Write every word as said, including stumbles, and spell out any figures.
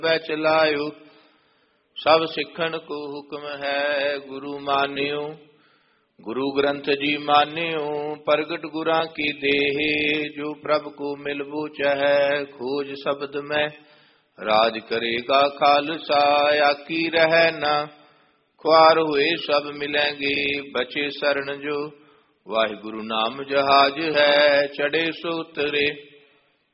वह चलायो। सब सिखन को हुक्म है गुरु मान्यो। गुरु ग्रंथ जी मान्यो प्रगट गुरां की देह। जो प्रभ को मिलबो चाहे खोज शब्द में। राज करेगा खालसा आकी रह न। ख्वार हुए सब मिलेंगे बचे शरण जो। वाहिगुरु नाम जहाज है चढ़े सो उतरे।